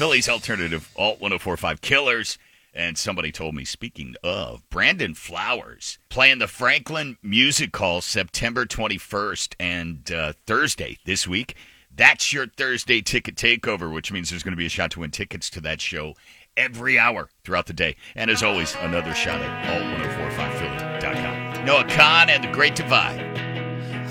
Philly's alternative Alt 104.5 Killers. And somebody told me, speaking of, Brandon Flowers playing the Franklin Music Hall September 21st and Thursday this week. That's your Thursday ticket takeover, which means there's going to be a shot to win tickets to that show every hour throughout the day. And as always, another shot at alt1045philly.com. Noah Khan and the Great Divide.